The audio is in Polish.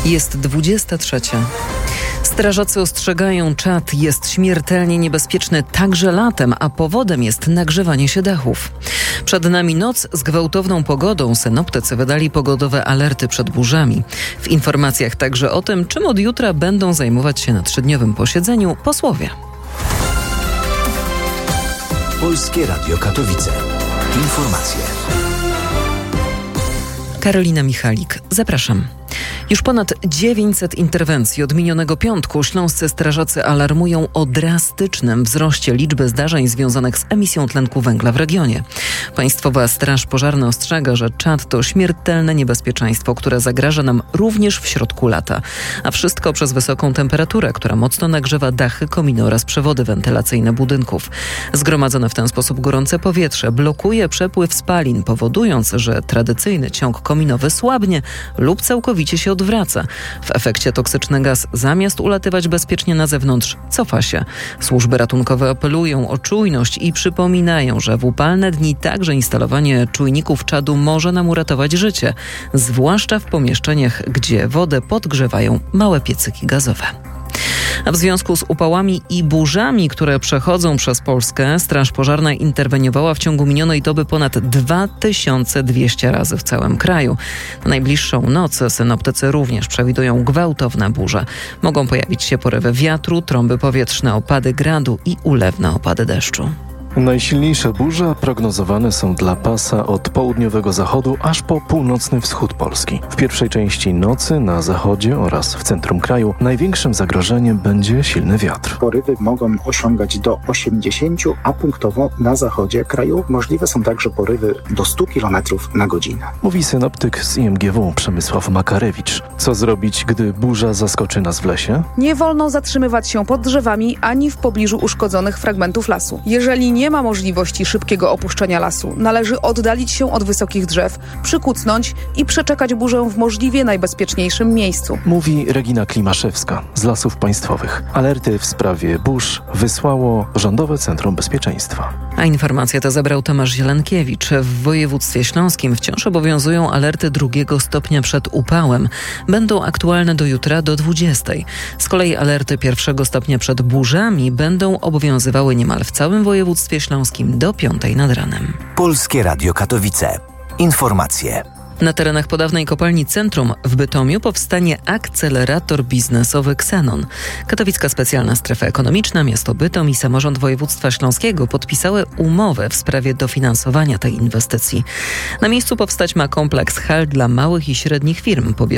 Jest 23. Strażacy ostrzegają, czad jest śmiertelnie niebezpieczny także latem, a powodem jest nagrzewanie się dachów. Przed nami noc z gwałtowną pogodą. Synoptycy wydali pogodowe alerty przed burzami. W informacjach także o tym, czym od jutra będą zajmować się na 3-dniowym posiedzeniu posłowie. Polskie Radio Katowice. Informacje. Karolina Michalik, zapraszam. Już ponad 900 interwencji od minionego piątku. Śląscy strażacy alarmują o drastycznym wzroście liczby zdarzeń związanych z emisją tlenku węgla w regionie. Państwowa Straż Pożarna ostrzega, że czad to śmiertelne niebezpieczeństwo, które zagraża nam również w środku lata. A wszystko przez wysoką temperaturę, która mocno nagrzewa dachy, kominy oraz przewody wentylacyjne budynków. Zgromadzone w ten sposób gorące powietrze blokuje przepływ spalin, powodując, że tradycyjny ciąg kominowy słabnie lub całkowicie się odwraca. W efekcie toksyczny gaz, zamiast ulatywać bezpiecznie na zewnątrz, cofa się. Służby ratunkowe apelują o czujność i przypominają, że w upalne dni także instalowanie czujników czadu może nam uratować życie, zwłaszcza w pomieszczeniach, gdzie wodę podgrzewają małe piecyki gazowe. A w związku z upałami i burzami, które przechodzą przez Polskę, Straż Pożarna interweniowała w ciągu minionej doby ponad 2200 razy w całym kraju. Na najbliższą noc synoptycy również przewidują gwałtowne burze. Mogą pojawić się porywy wiatru, trąby powietrzne, opady gradu i ulewne opady deszczu. Najsilniejsze burze prognozowane są dla pasa od południowego zachodu aż po północny wschód Polski. W pierwszej części nocy na zachodzie oraz w centrum kraju największym zagrożeniem będzie silny wiatr. Porywy mogą osiągać do 80, a punktowo na zachodzie kraju możliwe są także porywy do 100 km na godzinę. Mówi synoptyk z IMGW Przemysław Makarewicz. Co zrobić, gdy burza zaskoczy nas w lesie? Nie wolno zatrzymywać się pod drzewami ani w pobliżu uszkodzonych fragmentów lasu. Jeżeli nie ma możliwości szybkiego opuszczenia lasu, należy oddalić się od wysokich drzew, przykucnąć i przeczekać burzę w możliwie najbezpieczniejszym miejscu. Mówi Regina Klimaszewska z Lasów Państwowych. Alerty w sprawie burz wysłało Rządowe Centrum Bezpieczeństwa. A informację tę zebrał Tomasz Zielenkiewicz. W województwie śląskim wciąż obowiązują alerty 2 stopnia przed upałem. Będą aktualne do jutra do 20. Z kolei alerty 1 stopnia przed burzami będą obowiązywały niemal w całym województwie śląskim do 5 nad ranem. Polskie Radio Katowice. Informacje. Na terenach podawnej kopalni Centrum w Bytomiu powstanie akcelerator biznesowy Xenon. Katowicka Specjalna Strefa Ekonomiczna, miasto Bytom i samorząd województwa śląskiego podpisały umowę w sprawie dofinansowania tej inwestycji. Na miejscu powstać ma kompleks hal dla małych i średnich firm.